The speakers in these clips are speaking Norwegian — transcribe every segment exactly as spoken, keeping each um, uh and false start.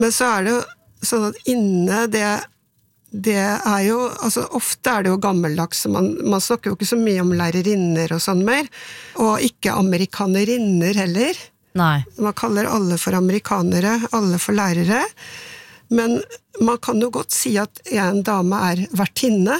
Men så er det jo sånn at inne, det, det er jo, altså ofte er det jo gammeldags, man, man snakker jo ikke så mye om lærerinner og sånn mer, og ikke amerikanerinner heller. Nei. Man kaller alle for amerikanere, alle for lærere, men man kan jo godt si at en dame er vertinne,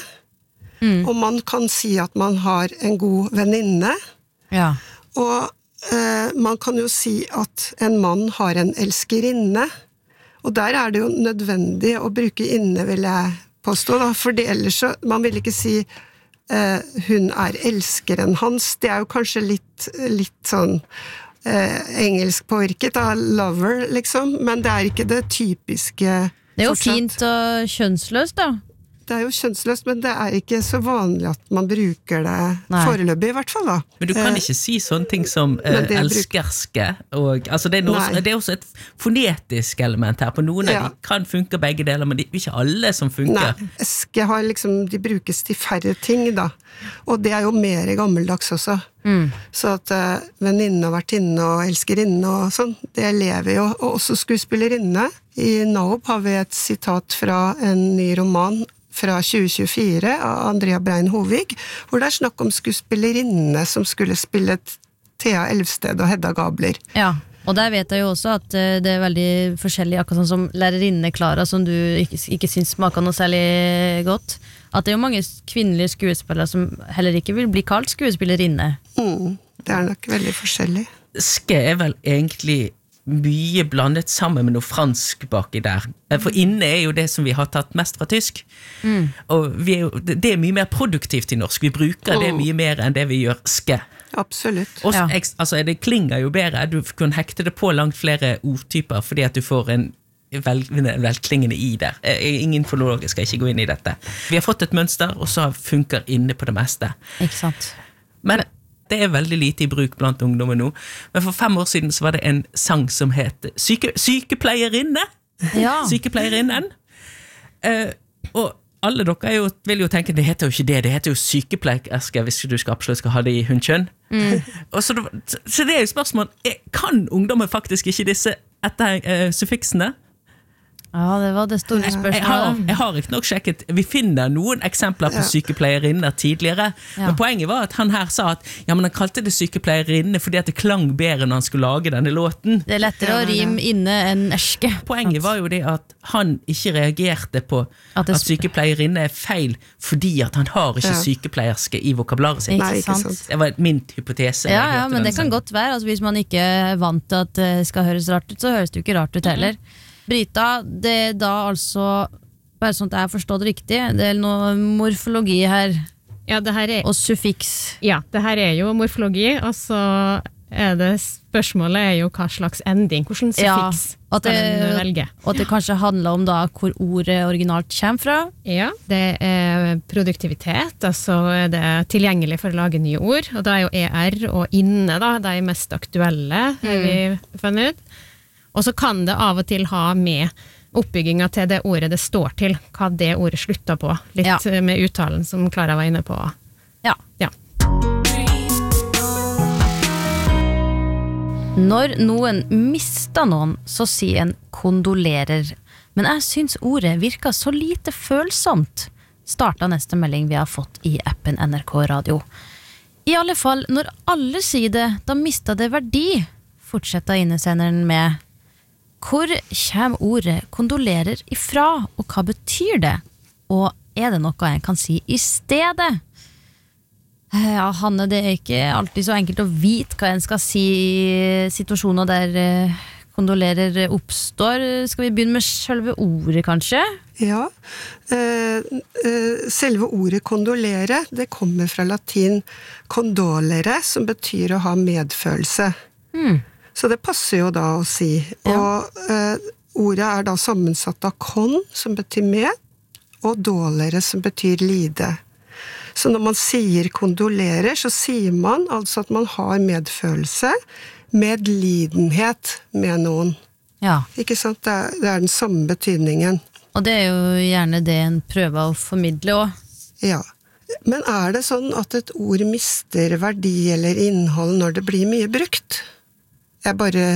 mm. og man kan si at man har en god venninne, ja. og eh, man kan jo si at en mann har en elskerinne, og der er det jo nødvendig å bruke inne, vil jeg påstå, da, for det ellers så, man vil ikke si eh, hun er elskeren hans, det er jo kanskje litt, litt sånn eh, engelsk påvirket av lover, liksom, men det er ikke det typiske. Det er jo fortsatt. Fint og kjønnsløst, da. Det er jo kjønnsløst, men det er ikke så vanlig at man bruker det Nei. Foreløpig, i hvert fall da. Men du kan ikke si sånne ting som eh, elskerske, og, altså det, er noe, det er også et fonetisk element her, på noen ja. Av de kan funke begge deler, men det er ikke alle som funker. Nei, eske har liksom, de brukes til færre ting da, og det er jo mer gammeldags også. Mm. Så at uh, venninne og vertinne og elskerinne og sånn, det lever jo, og også skuespillerinne. I Naob har vi et sitat fra en ny roman fra tjue tjuefire av Andrea Brein Hovig, hvor det er snakk om skuespillerinne som skulle spille Thea Elvsted og Hedda Gabler. Ja, og der vet jeg jo også at det er veldig forskjellig, akkurat sånn som lærerinne Klara, som du ikke, ikke synes smaker noe særlig godt. At det er jo mange kvinnelige skuespillere som heller ikke vil bli kalt skuespillerinne. Mm, det er nok veldig forskjellig. Ske er vel egentlig mye blandet sammen med noe fransk baki der. For inne er jo det som vi har tatt mest fra tysk. Mm. Og vi er jo, det er mye mer produktivt i norsk. Vi bruker mm. det mye mer enn det vi gjør ske. Absolutt. Også, ja. Altså, det klinger jo bedre. Du kan hekte det på langt flere ordtyper, fordi at du får en vel, velklingende i der. Ingen fonologer skal ikke gå inn i dette. Vi har fått et mønster, og så funker inne på det meste. Ikke sant. Men det er veldig lite i bruk blant ungdommer nå. Men for fem år siden så var det en sang som het Syke, Sykepleierinne. Ja. Sykepleierinnen. Uh, og alle dere er jo, vil jo tenke, det heter jo ikke det, det heter jo sykepleierske hvis du skal absolutt skal ha det i hundkjønn. Mm. Og så, så det er jo spørsmål, kan ungdommer faktisk ikke disse etter uh, suffiksene? Ja, det var det store spørsmålet. Jeg har, jeg har ikke nok sjekket. Vi finner noen eksempler på sykepleierinner tidligere, ja. Men poenget var at han her sa at ja, men han kalte det sykepleierinne fordi at det klang bedre når han skulle lage denne låten. Det er lettere å rime inne enn erske. Poenget var jo det at han ikke reagerte på at, at sykepleierinne er feil fordi at han har ikke ja. Sykepleierske i vokabularet sitt. Nei, ikke sant. Det var min hypotese. Ja, ja, men det kan godt være. Altså, hvis man ikke er vant til at det skal høres rart ut, så høres det jo ikke rart ut heller. Mm. Brita, det er da altså, bare sånn at jeg har forstått det riktig, det er noe morfologi her, ja, det her er, og suffiks. Ja, det her er jo morfologi, og så er det spørsmålet er jo hva slags ending, hvordan suffiks ja, skal en velge. Og at det kanskje handler om da hvor ordet originalt kommer fra. Ja, det er produktivitet, altså er det tilgjengelig for å lage nye ord, og da er jo E R og inne da, det er mest aktuelle, har vi funnet ut. Og så kan det av og til ha med oppbygginga til det ordet det står til, hva det ordet slutter på, litt ja. Med uttalen som Klara var inne på. Ja. Ja. Når noen mister noen, så sier en kondolerer. Men jeg synes ordet virker så lite følsomt. Startet neste melding vi har fått i appen N R K Radio. I alle fall, når alle sier det, da mister det verdi. Fortsetter innesenderen med hvor kommer ordet kondolerer ifra, og hva betyr det? Og er det noe jeg kan si i stedet? Ja, Hanne, det er ikke alltid så enkelt å vite hva en skal si i situasjoner der kondolerer oppstår. Skal vi begynne med selve ordet, kanskje? Ja, eh, selve ordet kondolere, det kommer fra latin condolere, som betyr å ha medfølelse. Mm. Så det passer jo da å si. Ja. Og eh, ordet er da sammensatt av kon, som betyr med, og dolere, som betyr lide. Så når man sier kondolerer, så sier man altså at man har medfølelse, medlidenhet med noen. Ja. Ikke sant? Det er, det er den samme betydningen. Og det er jo gjerne det en prøver å formidle også. Ja. Men er det sånn at et ord mister verdi eller innhold når det blir mye brukt? Jeg bare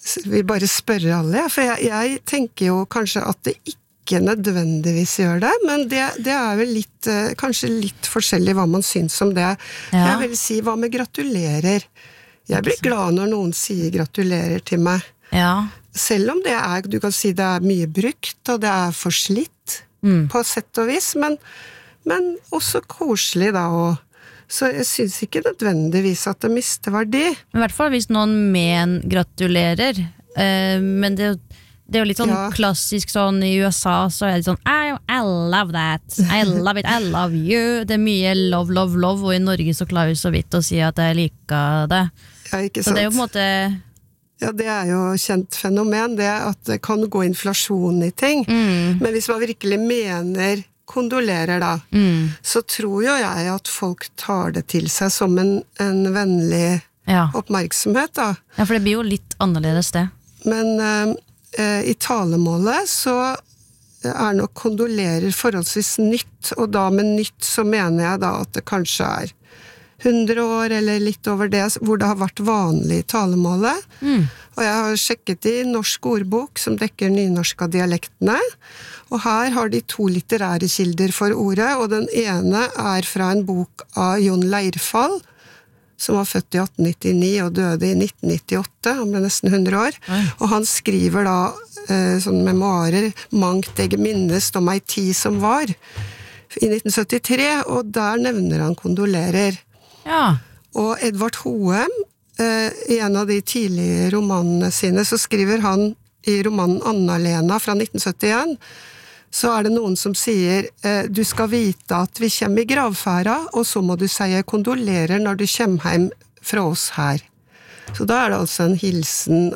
vil bare spørre alle, for jeg, jeg tenker jo kanskje at det ikke nødvendigvis gjør det, men det, det er vel litt, kanskje litt forskjellig hva man syns om det. Ja. Jeg vil si, hva med gratulerer? Jeg blir glad når noen sier gratulerer til meg. Ja. Selv om det er, du kan si det er mye brukt, og det er forslitt, mm. på sett og vis, men, men også koselig da, og så jeg synes ikke nødvendigvis at det mister verdi. I hvert fall hvis noen men gratulerer, uh, men det, det er jo litt sånn ja. Klassisk sånn i U S A, så er det sånn I, I love that, I love it, I love you. Det er mye love, love, love, og i Norge så klarer vi så vidt å si at jeg liker det. Ja, ikke sant. Så det er jo på en måte... Ja, det er jo kjent fenomen, det at det kan gå inflasjon i ting. Mm. Men hvis man virkelig mener kondolerer da, mm. så tror jo jeg at folk tar det til seg som en, en vennlig ja. Oppmerksomhet da. Ja, for det blir jo litt annerledes det. Men uh, i talemålet så er nok kondolerer forholdsvis nytt, og da med nytt så mener jeg da at det kanskje er hundre år eller litt over det, hvor det har vært vanlig i talemålet. Mm. Og jeg har sjekket i Norsk ordbok, som dekker nynorsk av dialektene, og her har de to litterære kilder for ordet, og den ene er fra en bok av Jon Leirfall, som var født i atten nittini og døde i nitten nittiåtte, han ble nesten hundre år, Oi. Og han skriver da eh, sånne memoarer, «Mangt eg minnes om ei tid som var», i nitten syttitre, og der nevner han kondolerer. Ja. Og Edvard Hoem, eh, i en av de tidlige romanene sine, så skriver han i romanen Anna-Lena fra nitten syttien, så er det noen som sier eh, du skal vite at vi kommer i gravfæra, og så må du si kondolerer når du kommer hjem fra oss her. Så da er det altså en hilsen,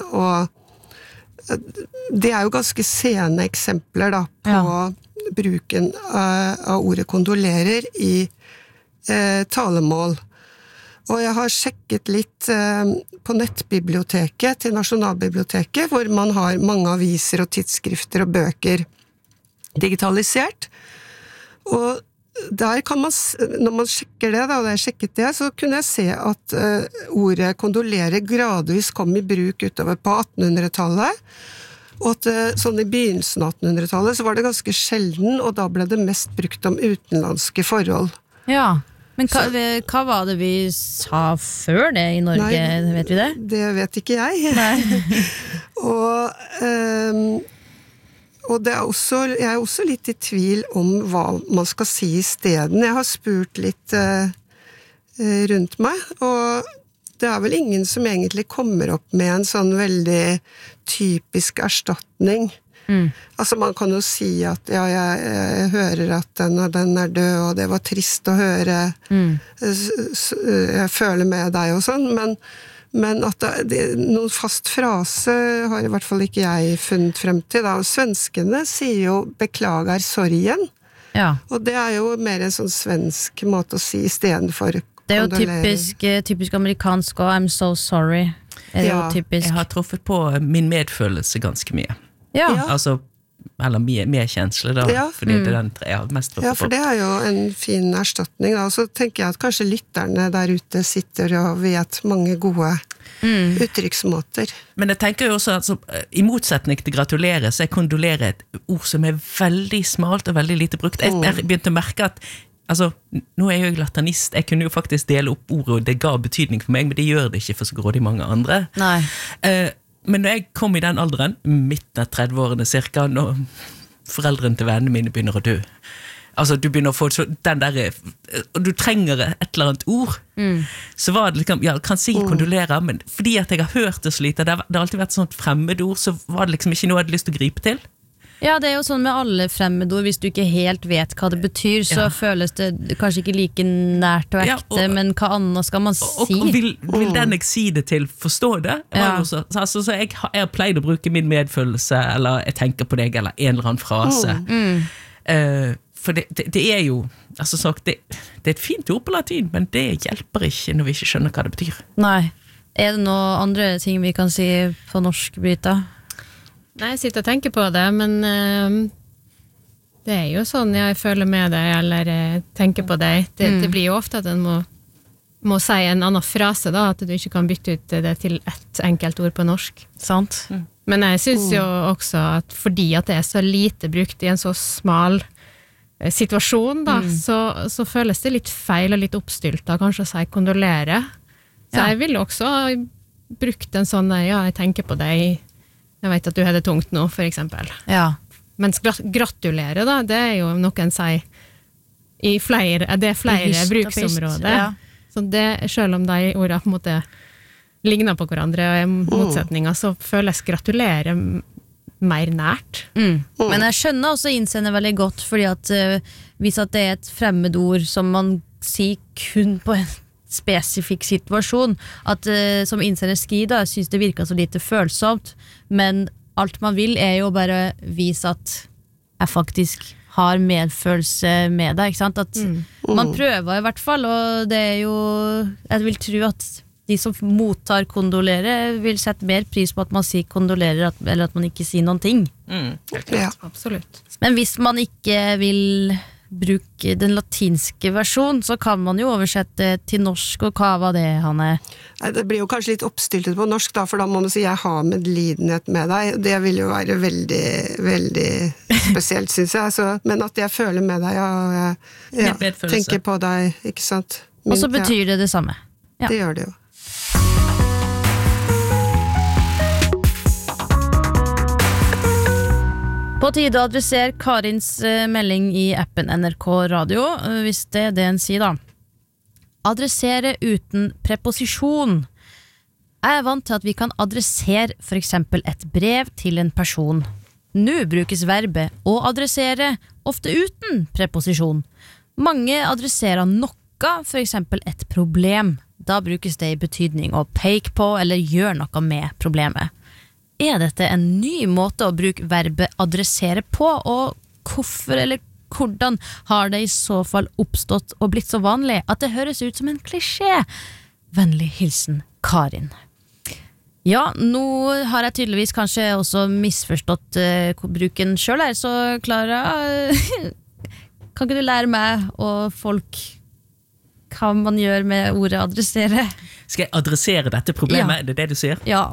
og eh, det er jo ganske sene eksempler da, på ja. Bruken av, av ordet kondolerer i eh, talemål. Og jeg har sjekket litt eh, på nettbiblioteket til Nasjonalbiblioteket, hvor man har mange aviser og tidsskrifter og bøker digitalisert. Og der kan man, når man sjekker det, da, og jeg sjekket det, så kunne jeg se at eh, ordet kondolerer gradvis kom i bruk utover på attenhundretallet, og at eh, sånn i begynnelsen av attenhundretallet så var det ganske sjelden, og da ble det mest brukt om utenlandske forhold. Ja. Men hva, hva var det vi sa før det i Norge, nei, vet vi det? Det vet ikke jeg. Nei. og, um, og det er også, jeg er også litt i tvil om hva man skal si i stedet. Jeg har spurt litt uh, rundt meg, og det er vel ingen som egentlig kommer opp med en sånn veldig typisk erstatning. Mm. Altså man kan jo si at ja, jeg, jeg hører at den og den er død, og det var trist å høre, mm. jeg føler med deg og sånn, men, men at det, det, noen fast frase har i hvert fall ikke jeg funnet frem til da. Og svenskene sier jo beklager sorgen, ja. Og det er jo mer en sånn svensk måte å si i stedet for det er jo typisk, typisk amerikansk, og I'm so sorry er ja. Jo typisk. Jeg har truffet på min medfølelse ganske mye. Ja. Altså, eller mer, mer kjensle da, ja. Fordi mm. det er den jeg har mest ja, for det er jo en fin erstatning da, og så tenker jeg at kanskje lytterne der ute sitter og vet mange gode mm. uttrykksmåter. Men jeg tenker jo også at så, i motsetning til gratulere, så er kondolere et ord som er veldig smalt og veldig lite brukt. Jeg, jeg begynte å merke at altså, nå er jeg jo latinist, jeg kunne jo faktisk dele opp ordet, og det ga betydning for meg, men det gjør det ikke for så grådig mange andre. Nei. Uh, Men når jeg kom i den alderen, midten av tredve-årene cirka, når foreldrene til vennene mine begynner å dø, altså du begynner å få så, den der, og du trenger et eller annet ord, mm. så var det liksom, ja, kan si kondolerer, men fordi at jeg har hørt det så lite, det har, det har alltid vært sånt fremmedord, så var det liksom ikke noe jeg hadde lyst til å gripe til. Ja, det er jo sånn med alle fremmedord, hvis du ikke helt vet hva det betyr, så ja. Føles det kanskje ikke like nært og ekte, ja, og, men hva annet skal man si? Og, og vil, vil den jeg si det til forstå det? Ja. Også, altså, så jeg har, jeg har pleid å bruke min medfølelse, eller jeg tenker på deg, eller en eller annen frase. Mm. Uh, for det, det, det er jo, altså sagt, det, det er et fint ord på latin, men det hjelper ikke når vi ikke skjønner hva det betyr. Nei. Er det noen andre ting vi kan si på norsk, Brita? Nei, jeg sitter og tenker på det, men uh, det er jo sånn jeg føler med deg, eller uh, tenker på deg. Det, mm. det blir jo ofte at en må må si en annen frase da, at du ikke kan bytte ut det til ett enkelt ord på norsk. Sant? Mm. Men jeg synes jo også at fordi at det er så lite brukt i en så smal eh, situasjon da, Mm. så, så føles det litt feil og litt oppstylt da, kanskje å si kondolere. Så Ja. jeg ville også ha brukt en sånn, ja, jeg tenker på deg, jeg vet at du har det tungt nå, for eksempel. Ja. Mens gra gratulerer da, det er jo noe en sier i flere, det er flere I hyst og pist, bruksområder. ja. Så det, selv om de ordene på en måte ligner på hverandre og er motsetninger, så føles gratulere m- mer nært. Mm. Men jeg skjønner også innsender veldig godt, fordi at eh, hvis at det er et fremmedord som man sier kun på en spesifikk situasjon, at eh, som innsender skriver da, jeg synes det virker så lite følsomt, men alt man vil er jo bare vise at jeg faktisk har medfølelse med deg, ikke sant? At man prøver i hvert fall, og det er jo, jeg vil tro at de som mottar kondolere vil sette mer pris på at man sier kondolerer, at, eller at man ikke sier noen ting. Mm. Ja. Absolutt. Men hvis man ikke vil bruke den latinske versjonen, så kan man jo oversette til norsk, og hva var det, Hanne? Nei, det blir jo kanskje litt oppstiltet på norsk da, for da må man si jeg har medlidenhet med deg. Det vil jo være veldig, veldig spesielt, synes jeg. Så, men at jeg føler med deg, og jeg ja, Litt medfølelse. tenker på deg, ikke sant? Og så Min- betyr det det samme. ja, ja. det gjør det jo. På tide å adressere Karins eh, melding i appen N R K Radio, eh, hvis det er det en sier da. Adressere uten preposisjon. Jeg er vant til at vi kan adressere for eksempel et brev til en person. Nå brukes verbet å adressere ofte uten preposisjon. Mange adresserer noe, for eksempel et problem. Da brukes det i betydning å peke på eller gjøre noe med problemet. Er dette en ny måte å bruke verbet adressere på, og hvorfor eller hvordan har det i så fall oppstått og blitt så vanlig at det høres ut som en klisjé? Vennlig hilsen Karin. Ja, nå har jeg tydeligvis kanskje også misforstått uh, bruken selv her, så Klara, kan ikke du lære meg og folk hva man gjør med ordet adressere? Skal jeg adressere dette problemet? Ja. Er det det du sier? Ja.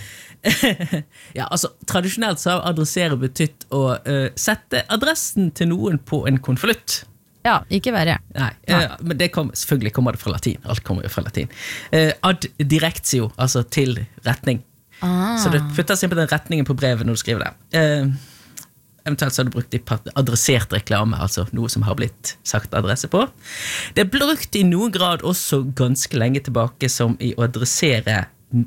Ja, altså, tradisjonelt så har adressere betytt å eh, sette adressen til noen på en konvolutt. Ja, ikke verre. Nei, eh, men det kom, selvfølgelig kommer det fra latin. Alt kommer jo fra latin. Eh, ad directio, altså til retning. Ah. Så det putter simpelthen retningen på brevet når du skriver det. Eh, eventuelt så har du brukt i part- adressert reklame, altså noe som har blitt sagt adresse på. Det er brukt i noen grad også ganske lenge tilbake som i å adressere,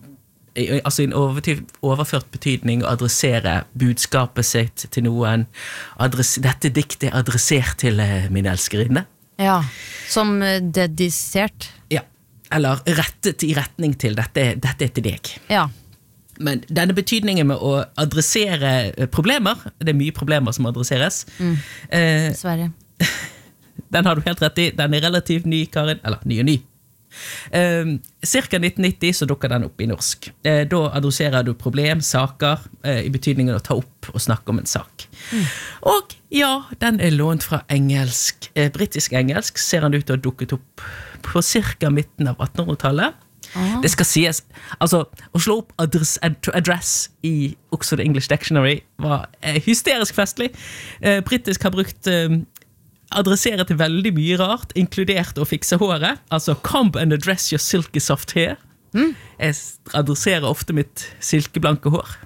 i- altså i en overty- overført betydning, å adressere budskapet sitt til noen. Adress, dette diktet er adressert til eh, min elskerinne. Ja, som eh, dedisert. Ja, eller rettet i retning til dette, dette er til deg. Ja. Men denne betydningen med å adressere eh, problemer, det er mye problemer som adresseres, eh, Dessverre. den har du helt rett i, den er relativt ny, Karin, eller ny og ny. Eh, cirka nitten nitti så dukker den opp i norsk. Eh, da adresserer du problem, saker, eh, i betydningen å ta opp og snakke om en sak. Og ja, den er lånt fra engelsk, eh, britisk engelsk, ser han ut til å ha dukket opp på cirka midten av attenhundretallet. Ah. Det skal sies, altså å slå opp address, ad, to address i Oxford English Dictionary var eh, hysterisk festlig. Eh, britisk har brukt eh, adressere til veldig mye rart, inkludert å fikse håret. Altså, comb and address your silky soft hair. Mm. Jeg adresserer ofte mitt silkeblanke hår.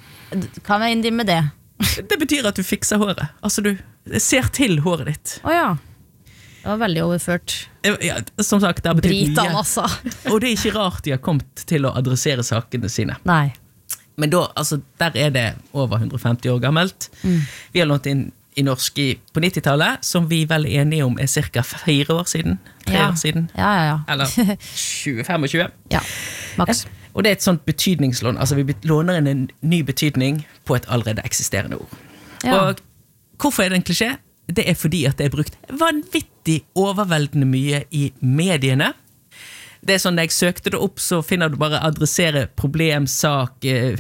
Kan jeg inn med det? Det betyr at du fikser håret. Altså, du ser til håret ditt. Åja. Det var veldig overført. Ja, som sagt, det har betydd Britan, mye. altså. Og det er ikke rart de har kommet til å adressere sakene sine. Nei. Men da, altså, der er det over hundre og femti år gammelt. Vi har lånt inn i norsk i, på nittitallet, som vi vel er enige om er cirka fire år siden. Tre Ja. år siden. Ja, ja, ja. Eller tjue, tjue. Ja, maks. Og det er et sånt betydningslån. Altså vi låner inn en ny betydning på et allerede eksisterende ord. Ja. Og hvorfor er det en klisjé? Det er fordi at det er brukt vanvittig overveldende mye i mediene. Det er sånn, når jeg søkte det opp, så finner du bare adressere problem, sak, eh,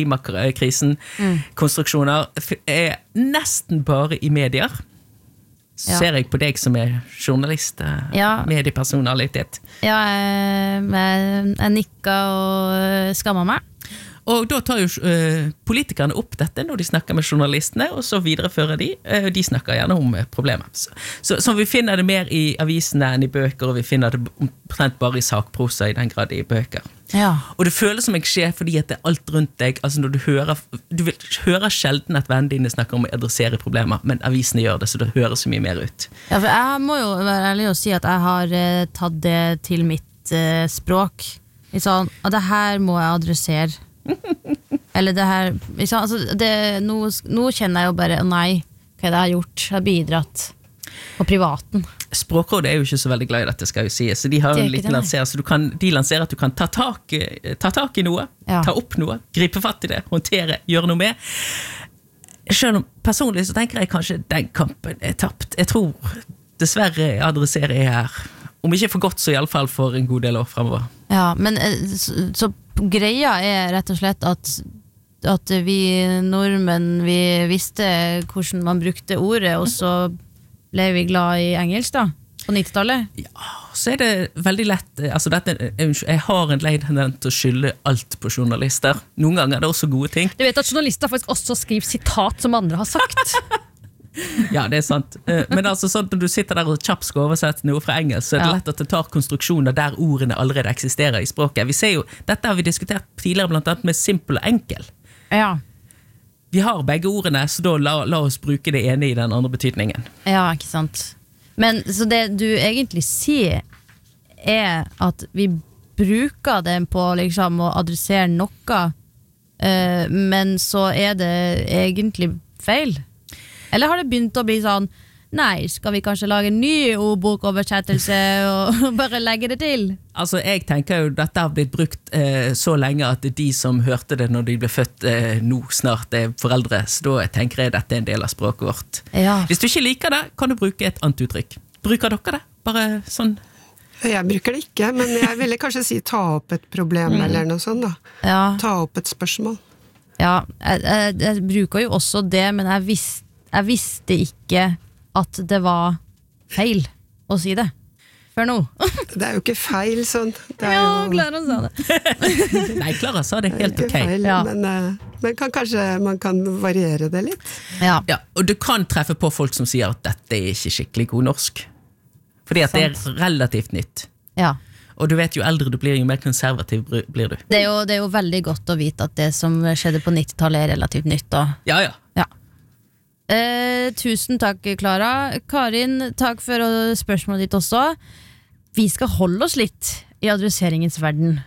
klimakrisen, konstruksjoner, f- er nesten bare i medier. Så Ja. ser jeg på deg som er journalist, eh, Ja. mediepersonalitet. Ja, jeg, jeg, jeg nikka og skamma meg. Og da tar jo eh, politikerne opp dette når de snakker med journalistene, og så viderefører de, eh, de snakker gjerne om eh, problemet. Så, så, så vi finner det mer i avisene enn i bøker, og vi finner det omtrent bare i sakprosa i den grad i bøker. Ja. Og det føles som jeg skjer fordi at det er alt rundt deg, altså når du hører, du vil, hører sjelden at vennene dine snakker om å adressere problemer, men avisene gjør det, så det høres så mye mer ut. Ja, for jeg må jo være ærlig og si at jeg har eh, tatt det til mitt eh, språk. Sånn, og det her må jeg adressere. Eller det her liksom, altså det, nå, nå kjenner jeg jo bare nei, hva er det jeg har gjort? Jeg har bidratt på privaten. Språkrådet er jo ikke så veldig glad i dette, skal jeg si, så de har jo Det er en ikke liten det, nei. lanser, så du kan, de lanserer at du kan ta tak, i- ta tak i noe, Ja. ta opp noe, gripe fatt i det, håndtere, gjøre noe med. Selv om personlig så tenker jeg kanskje den kampen er tapt. Jeg tror dessverre adresserer jeg her, om ikke for godt, så i alle fall for en god del år fremover. Ja, men eh, så, så greia er rett og slett at, at vi nordmenn, vi visste hvordan man brukte ordet, og så ble vi glad i engelsk da, på nittitallet. Så er det veldig lett, altså dette, jeg har en lei tendens til å skylde alt på journalister. Noen ganger er det også gode ting. Du vet at journalister faktisk også skriver sitat som andre har sagt. Ja, det er sant. Eh, Men altså sånn når du sitter der og kjapt skal oversette noe fra engelsk, så er det Ja. lett at det tar konstruksjoner der ordene allerede eksisterer i språket. Vi ser jo, dette har vi diskutert tidligere blant annet med simpel og enkel. Ja, Vi har begge ordene, så da la, la oss bruke det ene i den andre betydningen. ja, ikke sant. Men så det du egentlig sier er at vi bruker det på liksom å adressere noe, eh, men så er det egentlig feil. Eller har det begynt å bli sånn, nei, skal vi kanskje lage en ny ordbokoversettelse og bare legge det til? Altså, jeg tenker jo dette har blitt brukt eh, så lenge at de som hørte det når de ble født eh, nå snart er foreldre, så da tenker jeg dette er en del av språket vårt. Ja. Hvis du ikke liker det, kan du bruke et annet uttrykk. Bruker dere det? Bare sånn. Jeg bruker det ikke, men jeg ville kanskje si ta opp et problem eller noe sånt da. Ja, Ta opp et spørsmål. ja jeg, jeg, jeg bruker jo også det, men jeg, vis, jeg visste ikke at det var feil å si det. Før nå. Det er jo ikke feil sånn. Det er Ja, jo Clara sa det. Nei, Klara sa det helt ikke ok. feil, Ja. men, eh, men kan, kanskje man kan variere det litt. Ja, Ja, og du kan treffe på folk som sier at dette er ikke skikkelig god norsk. Fordi at det er relativt nytt. ja. Og du vet jo eldre du blir, jo mer konservativ br- blir du. Det er, jo, det er jo veldig godt å vite at det som skjedde på nittitallet er relativt nytt da. Ja, ja. Ja. Eh, tusen takk, Klara. Karin, takk for å- spørsmålet ditt også. Vi skal holde oss litt i adresseringens verden.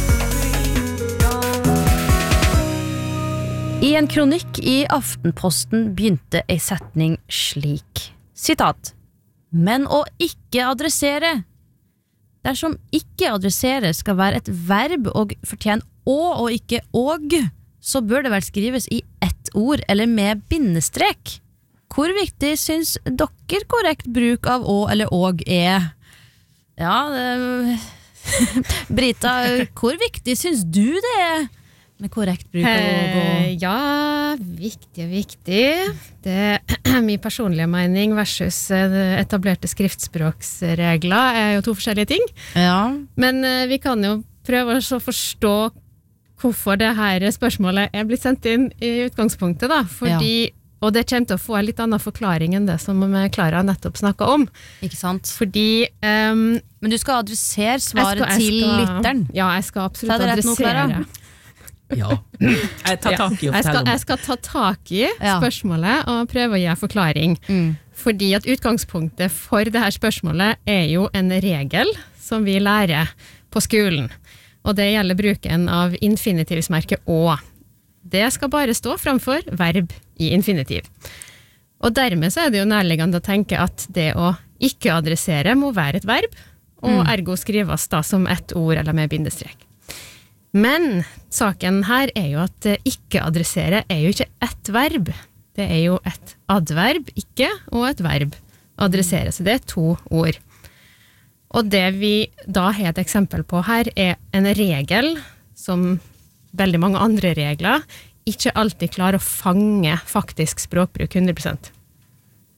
I en kronikk i Aftenposten begynte ei setning slik. Sitat. Men å ikke adressere. Dersom ikke adressere skal være et verb og fortjene å og ikke og, så bør det vel skrives i ett ord eller med bindestrek. Hvor viktig syns dere korrekt bruk av å eller og er? Ja, det... Brita, hvor viktig syns du det er med korrekt bruk av å og? Eh, ja, viktig og viktig. Det er min personlige mening versus eh, etablerte skriftspråksregler er jo to forskjellige ting. Ja, Men eh, vi kan jo prøve å forstå hvorfor det her spørsmålet er blitt sendt inn i utgangspunktet da. Fordi, og det kommer til å få en litt annen forklaring enn det som Klara nettopp snakket om. ikke sant? Fordi ehm, Men du skal adressere jeg svaret skal- jeg til skal- lytteren. Ja, jeg skal Sa absolutt jeg det rett nå, Klara? adressere. Ja. Jeg tar tak i og jeg, skal, forteller om jeg det. skal ta tak i Ja. spørsmålet og prøve å gi en forklaring. Mm. Fordi at utgangspunktet for det her spørsmålet er jo en regel som vi lærer på skolen. Og det gjelder bruken av infinitivsmerket å. Det skal bare stå framfor verb i infinitiv. Og dermed så er det jo nærliggende å tenke at det å ikke adressere må være et verb, og ergo skrives da som ett ord eller med bindestrek. Men saken her er jo at eh, ikke adressere er jo ikke ett verb. Det er jo et adverb, ikke, og et verb. Adressere, så det er to ord. Og det vi da har et eksempel på her er en regel som veldig mange andre regler ikke alltid klarer å fange faktisk språkbruk hundre prosent.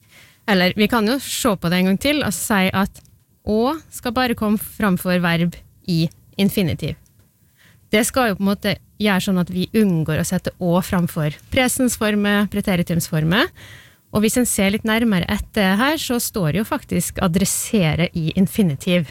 Eller vi kan jo se på det en gang til og si at å skal bare komme framfor verb i infinitiv. Det skal jo på en måte gjøre sånn at vi unngår å sette å framfor presensforme, preteritumsforme. Og hvis en ser litt nærmere etter her, så står det jo faktisk adressere i infinitiv.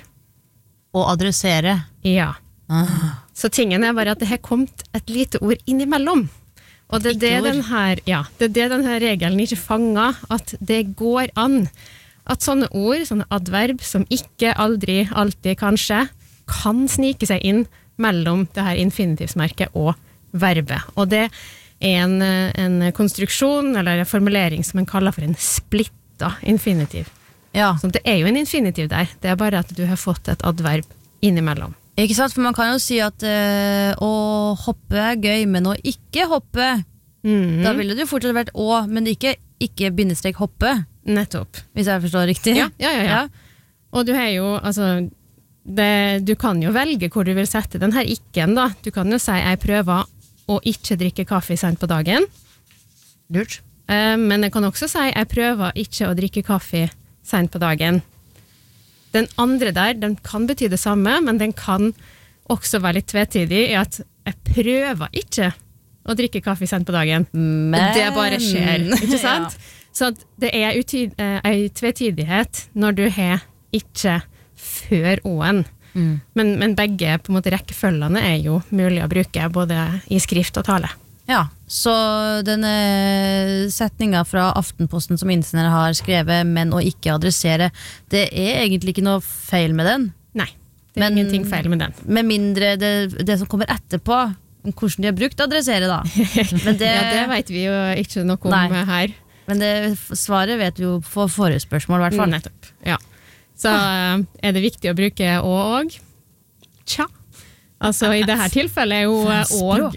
Å adressere? Ja. Ah. Så tingen er bare at det har kommet et lite ord innimellom. Og det er det, den her, ja, det er det denne regelen ikke fanger, at det går an. At sånne ord, sånne adverb, som ikke, aldri, alltid, kanskje, kan snike seg inn mellom det her infinitivsmerket og verbet. Og det er en, en konstruksjon, eller en formulering som man kaller for en splitta infinitiv. Ja. Så det er jo en infinitiv der, det er bare at du har fått et adverb innimellom. Ikke sant, for man kan jo si at uh, å hoppe er gøy, men å ikke hoppe, Mm. da ville det jo fortsatt vært å, men ikke, ikke bindestrek hoppe, Nettopp. hvis jeg forstår riktig. Ja, ja, ja, ja. Og du har jo, altså, det, du kan jo velge hvor du vil sette den her ikke-en da. Du kan jo si, jeg prøver å ikke drikke kaffe sent på dagen. Lurt. Eh, men jeg kan også si, jeg prøver ikke å drikke kaffe sent på dagen. Den andre der, den kan bety det samme, men den kan også være litt tvetydig i at jeg prøver ikke å drikke kaffe sent på dagen. Men Og det bare skjer, ikke sant? Ja. Så at det er utyd, eh, en tvetydighet når du har ikke før å-en. Mm. Men, men begge på en måte rekkefølgene er jo mulig å bruke både i skrift og tale. Ja, så denne setninga fra Aftenposten som innsender har skrevet, men å ikke adressere, det er egentlig ikke noe feil med den. Nei, det er Men- ingenting feil med den. Med mindre det, det som kommer etterpå, hvordan de har brukt å adressere da. Men det, Ja, det vet vi jo ikke noe om Nei. her. men det svaret vet vi jo på forrige spørsmål i hvert fall. Nettopp, ja. Så eh, er det viktig å bruke å og? Tja. Altså, i dette tilfellet er jo eh, og.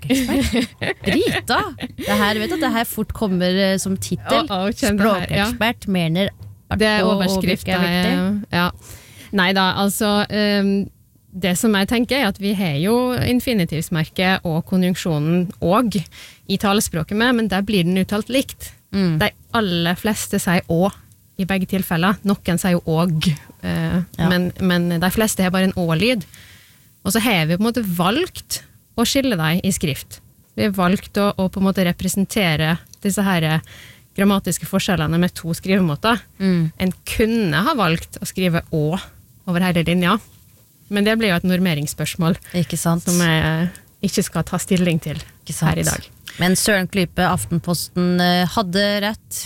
Rita, det her, vet du, at det her fort kommer eh, som titel. Å, å, kjenn det her, ja. Språkekspert mener Det er å- å overskrift. bruke er viktig. Ja. Nei da, altså um, det som jeg tenker er at vi har jo infinitivsmerket og konjunksjonen og i talespråket med, men der blir den uttalt likt. Mm. De aller fleste sier å i begge tilfeller. Noen sier jo og, eh, Ja. men, men de fleste har bare en å-lyd. Og så har vi på en måte valgt å skille dem i skrift. Vi har valgt å, å på en måte representere disse her grammatiske forskjellene med to skrivemåter. Mm. En kunne ha valgt å skrive å over hele linja, men det blir jo et normeringsspørsmål Ikke sant? som jeg ikke skal ta stilling til Ikke sant? her i dag. Men Søren Klype, Aftenposten, eh, hadde rett.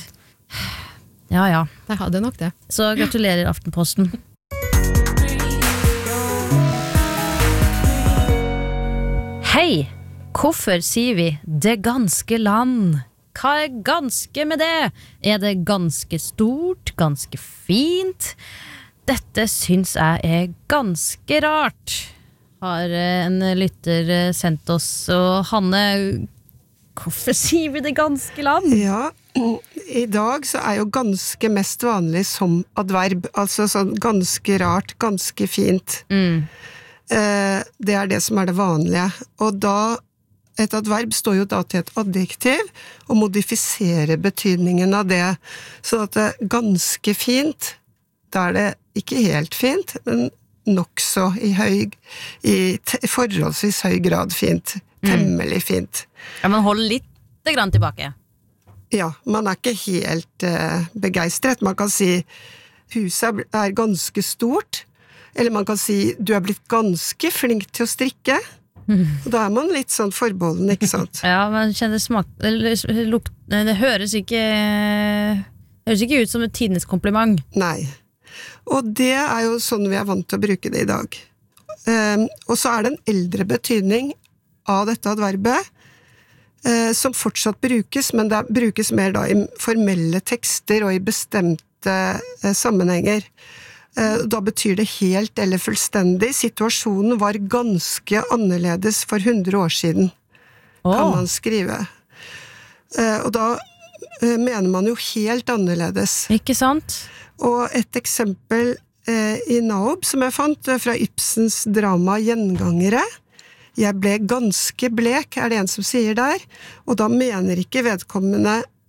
Ja, ja. Jeg hadde nok det. Så gratulerer Aftenposten. Hei! Hvorfor sier vi det ganske land? Hva er ganske med det? Er det ganske stort? Ganske fint? Dette syns jeg er ganske rart, har eh, en lytter eh, sendt oss. Og Hanne, hvorfor sier vi det ganske land? Ja, i dag så er jo ganske mest vanlig som adverb, altså sånn ganske rart, ganske fint. Mm. Eh, det er det som er det vanlige. Og da, et adverb står jo da til et adjektiv, og modifiserer betydningen av det. Så at det er ganske fint, da er det ikke helt fint, men nokså i høy, i te- forholdsvis høy grad fint. Temmelig fint. Ja, men hold litt grann tilbake. Ja, man er ikke helt eh, begeistret. Man kan si huset er, er ganske stort, eller man kan si du er blitt ganske flink til å strikke. Og da er man litt sånn forbeholden, ikke sant? Ja, men kjenner smak eller, lukt, det høres ikke høres ikke ut som et tidenes kompliment. Nei. Og det er jo sånn vi er vant til å bruke det i dag. Um, og så er det en eldre betydning av dette adverbet, uh, som fortsatt brukes, men det brukes mer da i formelle tekster og i bestemte uh, sammenhenger. Uh, da betyr det helt eller fullstendig. Situasjonen var ganske annerledes for hundre år siden, kan Åh. man skrive. Uh, og da uh, mener man jo helt annerledes. Ikke sant? Og et eksempel eh, i Naob som jeg fant eh, fra Ibsens drama Gjengangere. Jeg ble ganske blek, er det en som sier der. Og da mener ikke vedkommende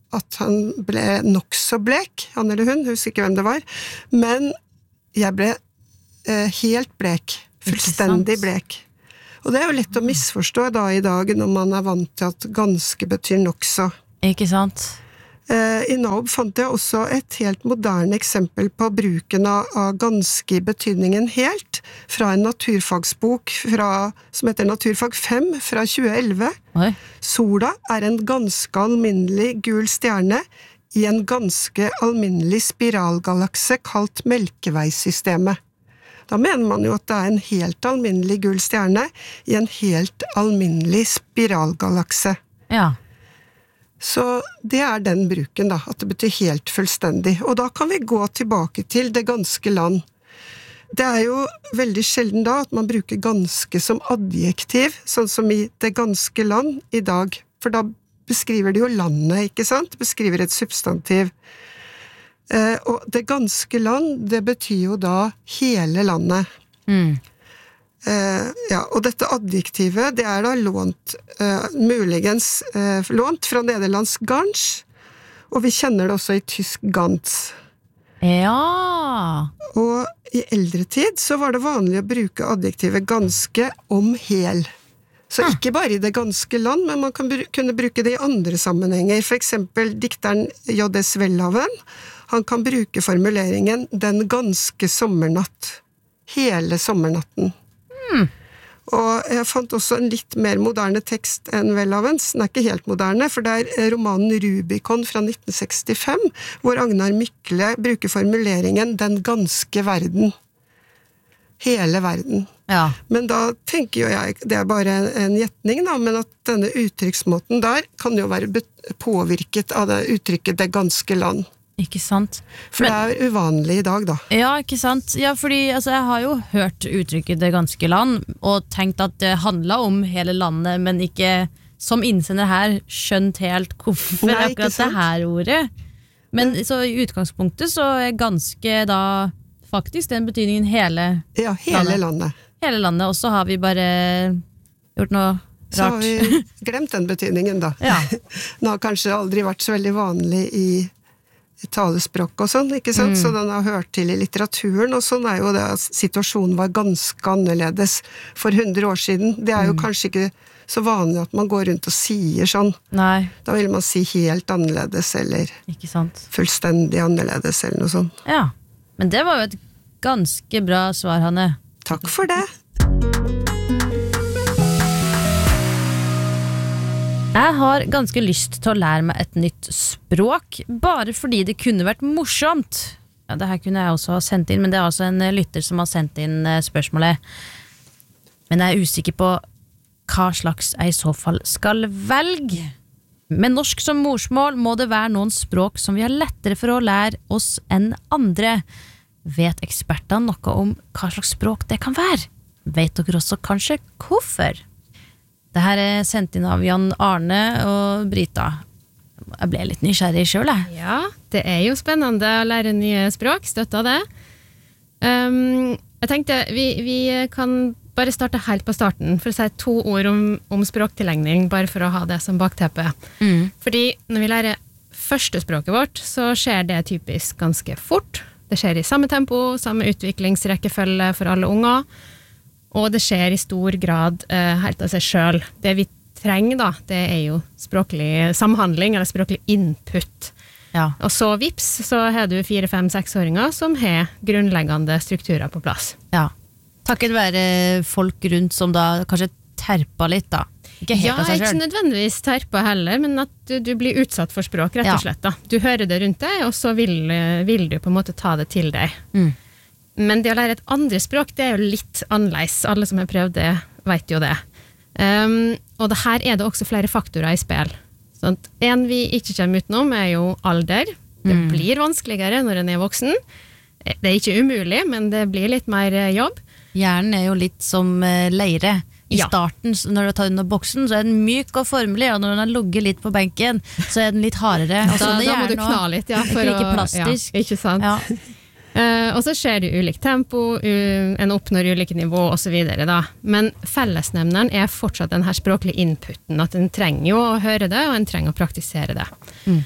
at han ble nok så blek, han eller hun, husker ikke hvem det var, men jeg ble eh, helt blek, fullstendig blek. Og det er jo lett å misforstå da i dag, når man er vant til at ganske betyr nok så. Ikke sant? I Naob fant jeg også et helt moderne eksempel på bruken av, av ganske i betydningen helt, fra en naturfagsbok fra, som heter Naturfag fem fra tjue elleve. Oi. Sola er en ganske alminnelig gul stjerne i en ganske alminnelig spiralgalakse kalt Melkeveisystemet. Da mener man jo at det er en helt alminnelig gul stjerne i en helt alminnelig spiralgalakse. Ja. Så det er den bruken da, at det betyr helt fullstendig. Og da kan vi gå tilbake til det ganske land. Det er jo veldig sjelden da at man bruker ganske som adjektiv, sånn som i det ganske land i dag. For da beskriver det jo landet, ikke sant? Det beskriver et substantiv. Eh, og det ganske land, det betyr jo da hele landet. Mm. Uh, ja, og dette adjektivet, det er da lånt, uh, muligens uh, lånt fra nederlandsk gans, og vi kjenner det også i tysk gans. Ja. Og i eldre tid så var det vanlig å bruke adjektivet ganske om hel. Så Ah. ikke bare i det ganske land, men man kan br- kunne bruke det i andre sammenhenger. For eksempel dikteren J S Welhaven, han kan bruke formuleringen «den ganske sommernatt», hele sommernatten. Og jeg fant også en litt mer moderne tekst enn Welhavens. Den er ikke helt moderne, for det er romanen Rubicon fra nitten sekstifem, hvor Agnar Mykle bruker formuleringen «den ganske verden». Hele verden. Ja. Men da tenker jo jeg, det er bare en gjetning da, men at denne uttrykksmåten der kan jo være bet- påvirket av det uttrykket «det ganske land». Ikke sant? For Men- det er uvanlig i dag da. Ja, ikke sant? Ja, fordi altså, jeg har jo hørt uttrykket det ganske land, og tenkt at det handlet om hele landet, men ikke som innsender her skjønt helt hvorfor Nei, ikke akkurat det sant? her ordet. Men så i utgangspunktet så er ganske da faktisk den betydningen hele, Ja, hele Landet. landet. hele landet, og så har vi bare gjort noe Så har rart. vi glemt den betydningen da. Ja. Den har kanskje aldri vært så veldig vanlig i i talespråk og sånn, ikke sant? Så den har hørt til i litteraturen, og sånn er jo det at situasjonen var ganske annerledes for hundre år siden. Det er jo kanskje ikke så vanlig at man går rundt og sier sånn. Nei, Da vil man si helt annerledes, eller ikke sant? fullstendig annerledes, eller noe sånt. Ja, men det var jo et ganske bra svar, Hanne. Takk for det. Jeg har ganske lyst til å lære meg et nytt språk, bare fordi det kunne vært morsomt. Ja, det her kunne jeg også ha sendt inn, men det er altså en lytter som har sendt inn eh, spørsmålet. Men jeg er usikker på hva slags jeg i så fall skal velge. Med norsk som morsmål må det være noen språk som vi har lettere for å lære oss enn andre. Vet ekspertene noe om hva slags språk det kan være? Vet dere også kanskje hvorfor? Det her er sendt inn av Jan Arne og Brita. Jeg ble litt nysgjerrig selv, jeg. Ja, det er jo spennende å lære nye språk, støtter det. Um, jeg tenkte, vi, vi kan bare starte helt på starten, for å si to ord om, om språktillegning, bare for å ha det som bakteppe. Mm. Fordi når vi lærer første språket vårt, så skjer det typisk ganske fort. Det skjer i samme tempo, samme utviklingsrekkefølge for alle unger, og det skjer i stor grad eh, helt av seg selv. Det vi trenger da, det er jo språklig samhandling, eller språklig input. Ja. Og så vips, så har du fire, fem, seksåringer som har grunnleggende strukturer på plass. Ja. Takket være folk rundt som da kanskje terpa litt da. Ikke helt Ja, av seg ikke selv. nødvendigvis terpa heller, men at du, du blir utsatt for språk, rett Ja. og slett. Da. Du hører det rundt deg, og så vil, vil du på en måte ta det til deg. Mm. Men det å lære et andre språk, det er jo litt annerledes. Alle som har prøvd det, vet jo det. Um, og det her er det også flere faktorer i spill. Sånn at en vi ikke kommer utenom er jo alder. Det Mm. blir vanskeligere når en er voksen. Det er ikke umulig, men det blir litt mer eh, jobb. Hjernen er jo litt som eh, leire. I Ja. starten, så når du tar under boksen, så er den myk og formelig, og når den har ligget litt på benken, så er den litt hardere. Og Da, sånn er da må du hjernen kna også. litt, ja. For Ikke å- plastisk. Ja, ikke sant? Ja. Eh, og så skjer det ulikt tempo, u- en oppnår ulike nivå og så videre da. Men fellesnevneren er fortsatt den her språklige inputen, at en trenger jo å høre det, og en trenger å praktisere det. Mm.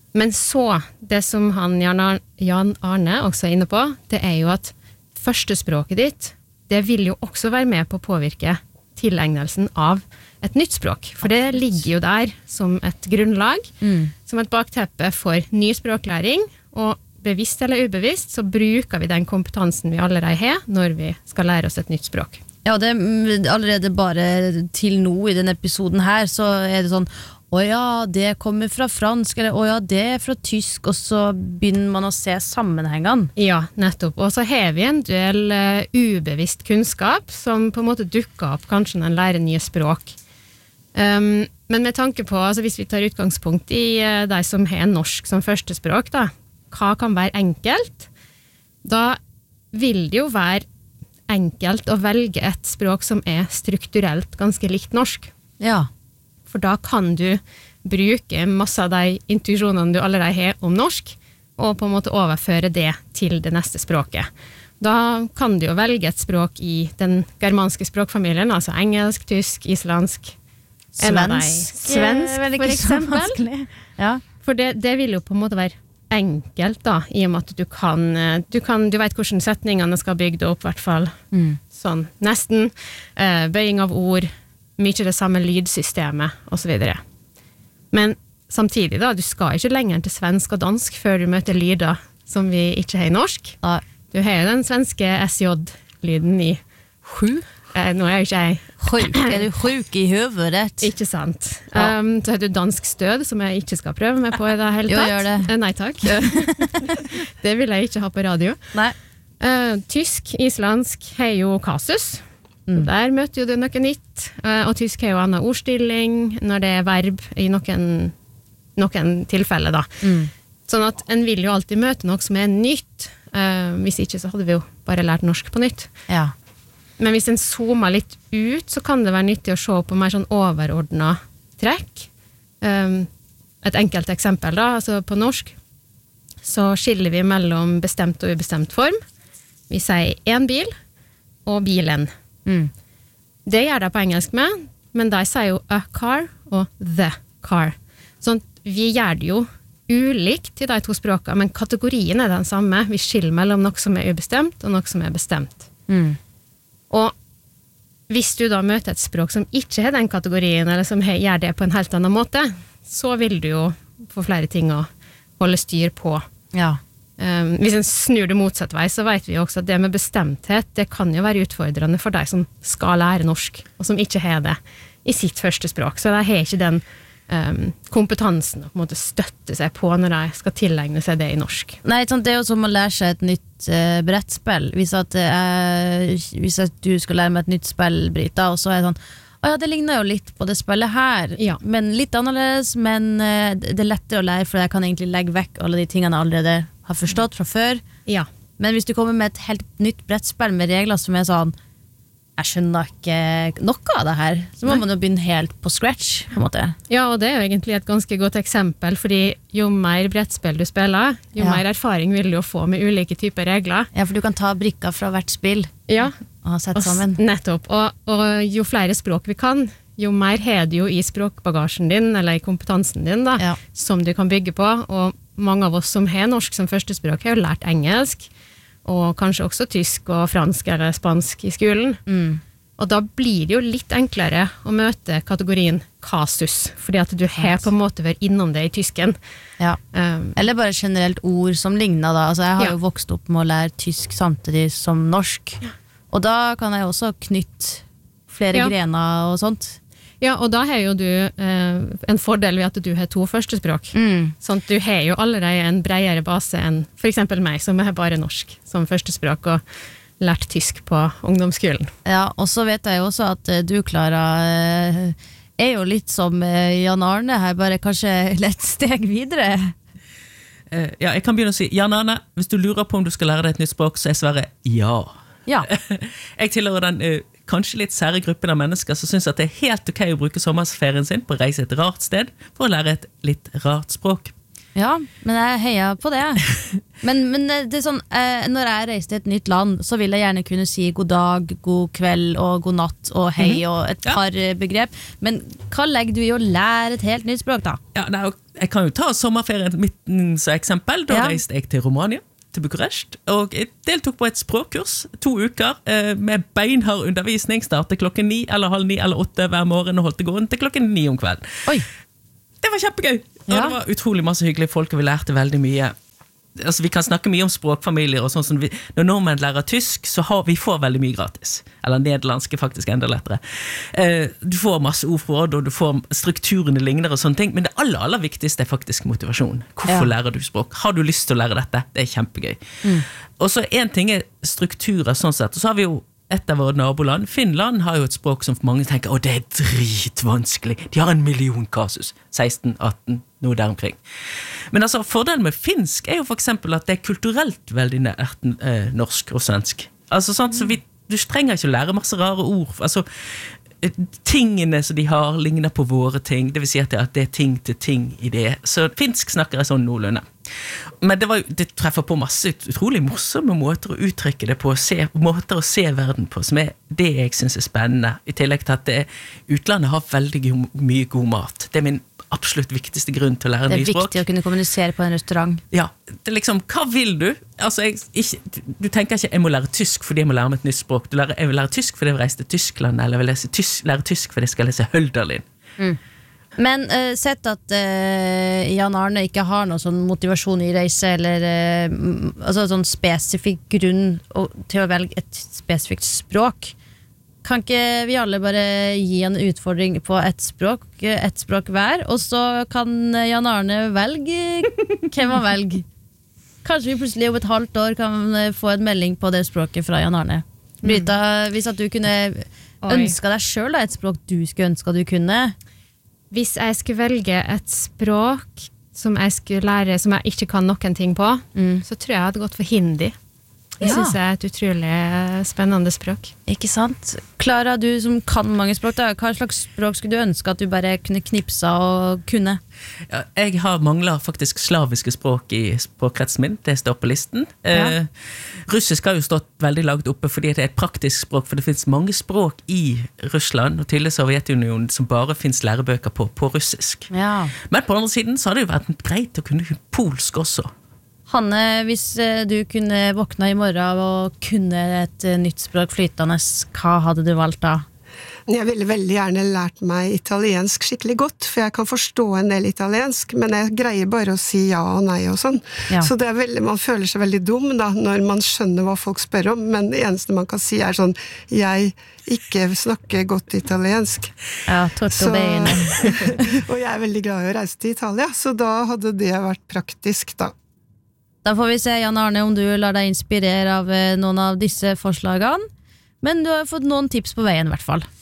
Men så, det som han Jan Ar- Jan Arne også er inne på, det er jo at førstespråket ditt, det vil jo også være med på å påvirke tilegnelsen av et nytt språk. For det ligger jo der som et grunnlag, mm. som et bakteppe for ny språklæring, og bevisst eller ubevisst så bruker vi den kompetansen vi allerede har når vi skal lære oss et nytt språk. Ja, det er allerede bare til nå i denne episoden her, så er det sånn å ja, det kommer fra fransk, eller å ja, det er fra tysk, og så begynner man å se sammenhengene. Ja, nettopp. Og så har vi en del uh, ubevisst kunnskap som på en måte dukker opp kanskje når en lærer nye språk. Um, men med tanke på, altså hvis vi tar utgangspunkt i uh, de som har norsk som førstespråk, da, hva kan være enkelt? Da vil det jo være enkelt å velge et språk som er strukturelt ganske likt norsk. Ja. For da kan du bruke masse av de intuisjonene du allerede har om norsk, og på en måte overføre det til det neste språket. Da kan du jo velge et språk i den germanske språkfamilien, altså engelsk, tysk, islandsk, svensk, svensk for eksempel. Ja. For det, det vil jo på en måte være enkelt da, i og med at du kan, du kan, du vet hvordan setningene skal bygge opp, i hvert fall mm. sånn, nesten, uh, bøying av ord, mye det samme lydsystemet, og så videre. Men samtidig da, du skal ikke lenger til svensk og dansk før du møter lyder som vi ikke har i norsk. Ja. Du har jo den svenske S J-lyden i sju. Eh, nå er jo ikke jeg... Sjuk, er du sjuk i høvedet? Ikke sant. Ja. Um, så har du dansk stød, som jeg ikke skal prøve meg på i det hele tatt. Jo, gjør det. Eh, nei, takk. Det vil jeg ikke ha på radio. Nei. Uh, tysk, islandsk har jo kasus. Mm. Der møter jo du noe nytt, og tysk har jo annen ordstilling når det er verb i noen, noen tilfeller da. Mm. Sånn at en vil jo alltid møte noe som er nytt, uh, hvis ikke så hadde vi jo bare lært norsk på nytt. Ja. Men hvis en zoomer litt ut, så kan det være nyttig å se på mer sånn overordnet trekk. Um, et enkelt eksempel da, altså på norsk, så skiller vi mellom bestemt og ubestemt form. Vi sier en bil og bilen. Mm. Det gjør det på engelsk med, men de sier jo a car og the car. Sånn, vi gjør det jo ulikt i de to språkene, men kategorien er den samme. Vi skiller mellom noe som er ubestemt og noe som er bestemt. Mm. Og hvis du da møter et språk som ikke har den kategorien, eller som gjør det på en helt annen måte, så vil du jo få flere ting å holde styr på. Ja. Um, hvis en snur det motsatt vei, så vet vi jo også at det med bestemthet, det kan jo være utfordrende for de som skal lære norsk, og som ikke har det i sitt første språk. Så de har ikke den um, kompetansen å på en måte støtte seg på når de skal tilegne seg det i norsk. Nei, sånn, det er jo som å lære seg et nytt uh, brettspill. Hvis, at, uh, hvis at du skal lære meg et nytt spill, Brita, og så er det sånn, å ja, det ligner jo litt på det spillet her, ja. Men litt annerledes, men uh, det er lettere å lære, for jeg kan egentlig legge vekk alle de tingene jeg allerede har forstått fra før. Ja. Men hvis du kommer med et helt nytt brettspill med regler som er sånn, jeg skjønner ikke noe av det her, så må Nei. Man jo begynne helt på scratch, på en måte. Ja, og det er jo egentlig et ganske godt eksempel, fordi jo mer brettspill du spiller, jo ja. Mer erfaring vil du jo få med ulike typer regler. Ja, for du kan ta brikker fra hvert spill. Ja. Og ha sett sammen. Nettopp. Og, og jo flere språk vi kan, jo mer har du jo i språkbagasjen din, eller i kompetansen din, da, ja. Som du kan bygge på, og mange av oss som har norsk som førstespråk har jo lært engelsk, og kanskje også tysk og fransk eller spansk i skolen. Mm. Og da blir det jo litt enklere å møte kategorien kasus, fordi at du har på en måte vært innom det i tysken. Ja. Um, eller bare generelt ord som ligner da. Altså, jeg har ja. Jo vokst opp med å lære tysk samtidig som norsk, ja. Og da kan jeg også knytte flere ja. Grener og sånt. Ja, og da har jo du eh, en fordel ved at du har to førstespråk. Mm. Sånn at du har jo allerede en bredere base enn for eksempel meg, som har bare norsk som førstespråk og lært tysk på ungdomsskolen. Ja, og så vet jeg jo også at du, Klara, er jo litt som Jan Arne her, bare kanskje litt steg videre. Uh, ja, jeg kan begynne å si, Jan Arne, hvis du lurer på om du skal lære deg et nytt språk, så er svaret ja. Ja. Jeg tilhører den uh, kanskje litt sære gruppen av mennesker som synes at det er helt ok å bruke sommerferien sin på å reise et rart sted for å lære et litt rart språk. Ja, men jeg heier på det. Men, men det er sånn, eh, når jeg reiser til et nytt land, så vil jeg gjerne kunne si god dag, god kveld og god natt og hei mm-hmm. og et par ja. begrep. Men hva legger du i å lære et helt nytt språk da? Ja, det er jo, jeg kan jo ta sommerferien midten som eksempel. Da ja. reiste jeg til Romania, til Bukarest, og jeg deltok på et språkkurs, to uker, eh, med beinhard undervisning, startet klokken ni, eller halv ni, eller åtte hver morgen, og holdt det gående til klokken ni om kvelden. Oi! Det var kjempegøy, og ja. det var utrolig masse hyggelige folk, og vi lærte veldig mye. Altså, vi kan snakke mye om språkfamilier, og sånn som vi, når nordmenn lærer tysk, så har vi får veldig mye gratis. Eller nederlandsk er faktisk enda lettere. Eh, du får masse ordforråd, og du får strukturene ligner og sånne ting, men det aller, aller viktigste er faktisk motivasjon. Hvorfor ja. lærer du språk? Har du lyst til å lære dette? Det er kjempegøy. Mm. Og så en ting er strukturer sånn sett, og så har vi jo et av våre naboland, Finland, har jo et språk som mange tenker, å, det er dritvanskelig. De har en million kasus, seksten, atten, noe der omkring. Men altså, fordelen med finsk er jo for eksempel at det er kulturelt veldig nært eh, norsk og svensk. Altså, sånn, så vi, du trenger ikke å lære masse rare ord. Altså, tingene som de har ligner på våre ting, det vil si at det, at det er ting til ting i det. Så finsk snakker jeg sånn noenlunde. Men det, var, det treffer på masse utrolig morsomme måter å uttrykke det på, se, måter å se verden på, som er det jeg synes er spennende. I tillegg til at det, utlandet har veldig mye god mat. Det er min absolutt viktigste grunn til å lære nye språk. Det er viktig å kunne kommunisere på en restaurant. Ja, det er liksom, hva vil du? Altså, jeg, ikke, du tenker ikke, jeg må lære tysk fordi jeg må lære meg et nytt språk. Du lærer, jeg vil lære tysk fordi jeg vil reise til Tyskland, eller jeg vil lese tysk, lære tysk fordi jeg skal lese Hölderlin. Mm. Men uh, sett at uh, Jan Arne ikke har noen sånn motivasjon i reise, eller uh, altså sånn spesifikk grunn til å velge et spesifikt språk, kan ikke vi alle bare gi en utfordring på et språk, et språk hver, og så kan Jan Arne velge hvem han velger. Kanskje vi plutselig om et halvt år kan få en melding på det språket fra Jan Arne. Brita, mm. hvis at du kunne ønske deg selv da, et språk du skulle ønske du kunne. Hvis jeg skulle velge et språk som jeg skulle lære, som jeg ikke kan noen ting på, mm. så tror jeg jeg hadde gått for hindi. Det ja. synes jeg er et utrolig spennende språk. Ikke sant? Klara, du som kan mange språk, da, hva slags språk skulle du ønske at du bare kunne knipsa og kunne? Ja, jeg har manglet faktisk slaviske språk i språkkretsen min, det står på listen. Ja. Eh, russisk har jo stått veldig langt oppe fordi det er et praktisk språk, for det finnes mange språk i Russland og til Sovjetunionen som bare finnes lærebøker på, på russisk. Ja. Men på den andre siden så har det jo vært greit å kunne polsk også. Hanne, hvis du kunne våkna i morgen og kunne et nytt språk flytende, hva hadde du valgt da? Jeg ville veldig gjerne lært meg italiensk skikkelig godt, for jeg kan forstå en del italiensk, men jeg greier bare å si ja og nei og sånn. Ja. Så det er veldig, man føler seg veldig dum da, når man skjønner hva folk spør om, men det eneste man kan si er sånn, jeg ikke snakker godt italiensk. Ja, tutto bene. Og jeg er veldig glad i å reise til Italia, så da hadde det vært praktisk da. Da får vi se, Jan Arne, om du lar deg inspirere av noen av disse forslagene. Men du har fått noen tips på veien i hvert fall.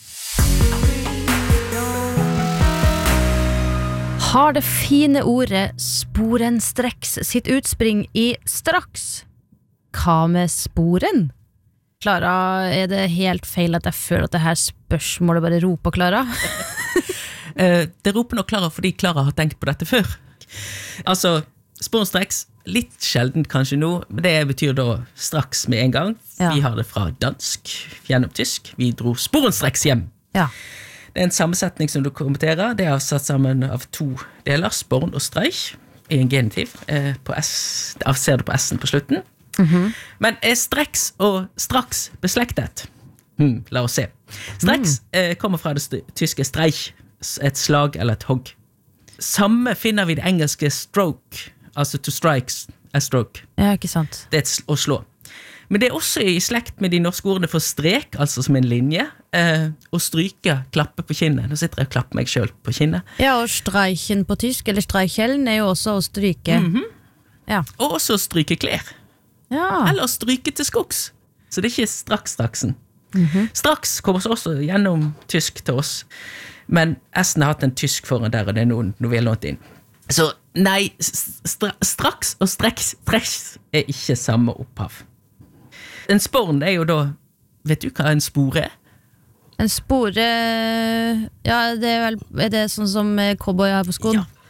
Har det fine ordet sporenstreks sitt utspring i straks? Hva med sporen? Klara, er det helt feil at jeg føler at det her spørsmålet bare roper Klara? Det roper nok Klara fordi Klara har tenkt på dette før. Altså, sporenstreks, litt sjeldent kanskje nå, men det betyr da straks med en gang. Ja. Vi har det fra dansk gjennom tysk. Vi dro sporenstreks hjem. Ja. Det er en sammensetning som du kommenterer. Det er satt sammen av to deler, sporn og streich, i en genitiv. Eh, på S, ser du på S-en på slutten. Mm-hmm. Men er streks og straks beslektet? Hmm, la oss se. Streks mm. eh, kommer fra det tyske streich, et slag eller et hogg. Samme finner vi det engelske stroke, altså to strikes a stroke. Ja, ikke sant. Det er et å slå. Men det er også i slekt med de norske ordene for strek, altså som en linje, eh, og stryke, klappe på kinnet. Nå sitter jeg og klapper meg selv på kinnet. Ja, og streichen på tysk, eller streichelen, er jo også å stryke. Mm-hmm. Ja. Og også å stryke klær. Ja. Eller å stryke til skogs. Så det er ikke straks-straksen. Mm-hmm. Straks kommer også gjennom tysk til oss. Men S-en har hatt en tysk foran der, og det er noe, noe vi har lånt inn. Så nei, stra, straks og streks, streks er ikke samme opphav. En sporn er jo da, vet du hva en spore er? En spore, ja, det er vel, er det sånn som cowboy har på skoen? Ja,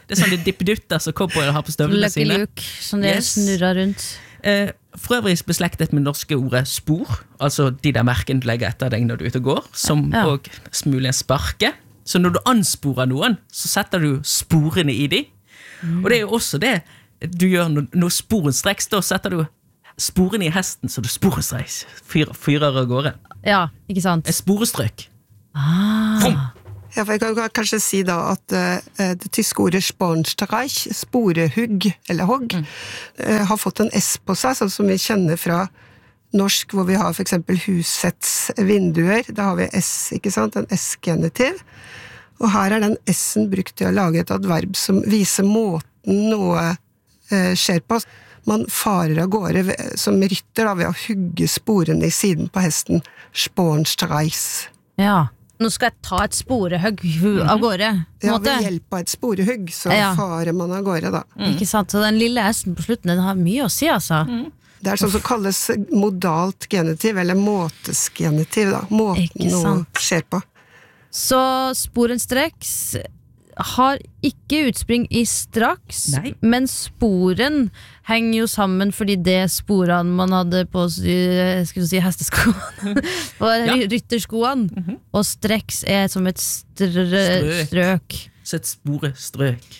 Det er sånn de dippedutter som cowboyer har på støvlene Lucky sine. Luke, som det Yes. snurrer rundt. Eh, for øvrig beslektet med norske ordet spor, altså de der merkene du legger etter deg når du er ute og går, som Ja. også muligens sparke. Så når du ansporer noen, så setter du sporene i de. Mm. Og det er jo også det du gjør når, når sporen streks, da setter du sporene i hesten, så du sporenstreks fyrer, fyrer av gårde. Ja, ikke sant? Et sporestrøk. Ah. Vom! Ja, for jeg kan kanskje si da at uh, det tyske ordet Spornstreich, sporehugg eller hogg, mm. uh, har fått en S på seg, sånn som vi kjenner fra norsk, hvor vi har for eksempel husets vinduer. Da har vi S, ikke sant? En S-genitiv. Og her er den S-en brukt til å lage et adverb som viser måten noe uh, skjer på. Man farer av gårde ved, som rytter da, ved å hugge sporene i siden på hesten. Spornstreichs. Ja. Nå skal jeg ta et sporehugg av gårde. Ja, ved hjelp av et sporehugg, så Ja. farer man av gårde da. Mm. Ikke sant? Så den lille S-en på slutten, den har mye å si, altså. Mm. Det er sånn som kalles modalt genitiv, eller måtesgenitiv da. Måten Ikke noe sant. skjer på. Så sporenstreks har ikke utspring i straks, Nei. men sporen henger jo sammen fordi det sporene man hadde på skal du si, hesteskoene og Ja. rytterskoene, Mhm. og streks er som et strø Strøk. strøk. Så et sporestrøk.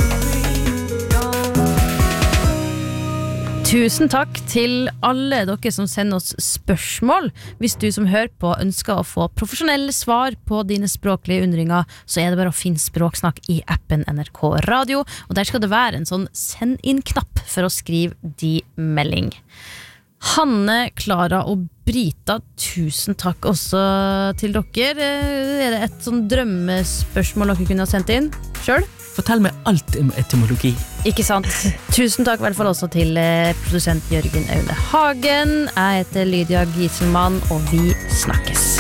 Tusen takk til alle dere som sender oss spørsmål. Hvis du som hører på ønsker å få profesjonelle svar på dine språklige undringer, så er det bare å finne Språksnakk i appen N R K Radio, og der skal det være en sånn send inn-knapp for å skrive de melding. Hanne, Klara og Brita, tusen takk også til dere. Er det et sånn drømmespørsmål dere kunne ha sendt inn selv? Fortell meg alt om etymologi. Ikke sant? Tusen takk i hvert fall også til eh, produsent Jørgen Aune Hagen. Jeg heter Lydia Gieselmann, og vi snakkes.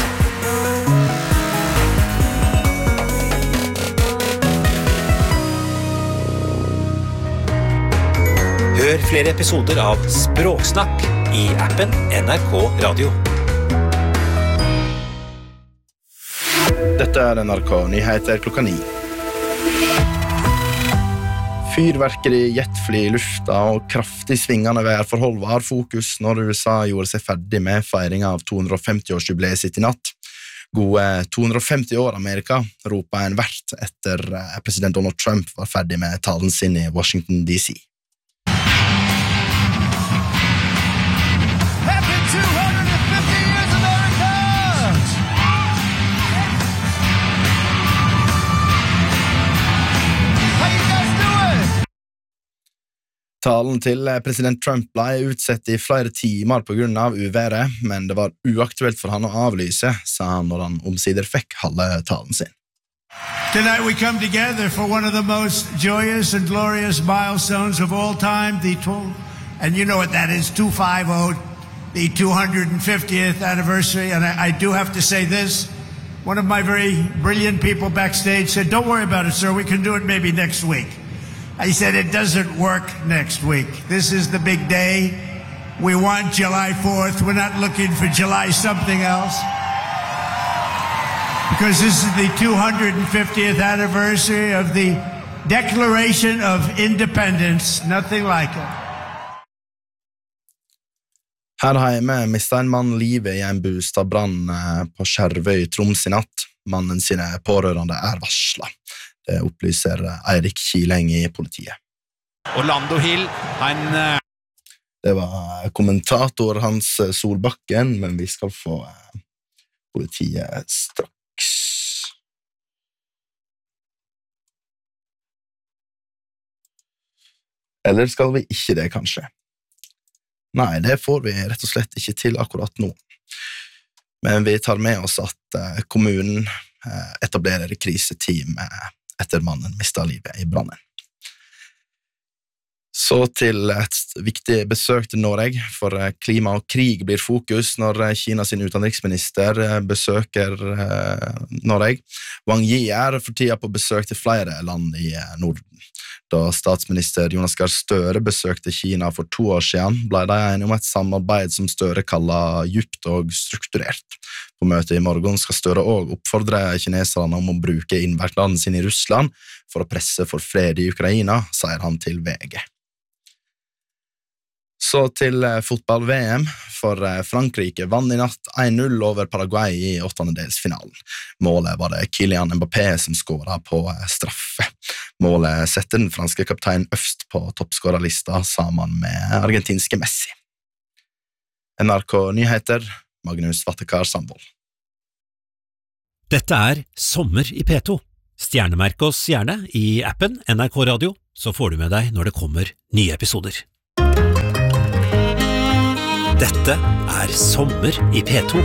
Hør flere episoder av Språksnakk i appen N R K Radio. Dette er N R K Nyheter klokka ni. Fyrverkeri, jetfly i lufta og kraftig svingende værforhold var fokus når U S A gjorde seg ferdig med feiringen av to hundre og femti-årsjubileet sitt i natt. Gode to hundre og femti år Amerika, ropet en vert etter president Donald Trump var ferdig med talen sin i Washington D C. Happy two hundred fifty years, America! How you guys doing? Talen til president Trump ble utsett i flere timer på grunn av uværet, men det var uaktuelt for han å avlyse, sa han når han omsider fikk halve talen sin. Tonight we come together for one of the most joyous and glorious milestones of all time, the tw- and you know what that is, two fifty, the two hundred fiftieth anniversary, and I, I do have to say this, one of my very brilliant people backstage said, don't worry about it, sir, we can do it maybe next week. I said, it doesn't work next week. This is the big day. We want July fourth. We're not looking for July something else. Because this is the two hundred fiftieth anniversary of the Declaration of Independence. Nothing like it. Her hjemme mistet en mann livet i en bostadbrann på Skjervøy, Troms i natt. Mannen sine pårørende er varslet. Det opplyser Eirik Kileng i politiet. Orlando Hill, han... Det var kommentator Hans Solbakken, men vi skal få politiet straks. Eller skal vi ikke det, kanskje? Nei, det får vi rett og slett ikke til akkurat nå. Men vi tar med oss at kommunen etablerer kriseteam etter mannen mistet livet i brannen. Så til et viktig besøk til Norge, for klima og krig blir fokus når Kina sin utenriksminister besøker Norge. Wang Yi er for tida på besøk til flere land i Norden. Da statsminister Jonas Gahr Støre besøkte Kina for to år siden, ble de enige om et samarbeid som Støre kaller djupt og strukturert. På møtet i morgen skal Støre også oppfordre kineserne om å bruke innverknaden sin i Russland for å presse for fred i Ukraina, sier han til V G. Så til fotball-V M, for Frankrike vann i natt en null over Paraguay i åttendedelsfinalen. Målet var det Kylian Mbappé som skåret på straffe. Målet setter den franske kapteinen øverst på toppskårerlista sammen med argentinske Messi. N R K Nyheter, Magnus Vattekar Sandvold. Dette er Sommer i P to. Stjernemerk oss gjerne i appen N R K Radio, så får du med deg når det kommer nye episoder. Dette er Sommer i P to.